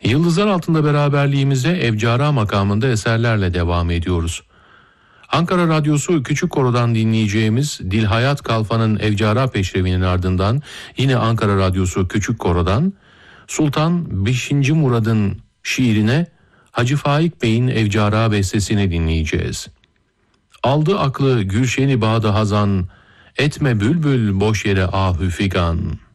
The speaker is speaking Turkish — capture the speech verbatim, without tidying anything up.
Yıldızlar altında beraberliğimize Evcara makamında eserlerle devam ediyoruz. Ankara Radyosu Küçük Koro'dan dinleyeceğimiz Dilhayat Kalfa'nın Evcara Peşrevi'nin ardından yine Ankara Radyosu Küçük Koro'dan Sultan beşinci. Murad'ın şiirine Hacı Faik Bey'in Evcara bestesini dinleyeceğiz. Aldı aklı Gülşeni Bağda Hazan, etme bülbül boş yere ahü figan.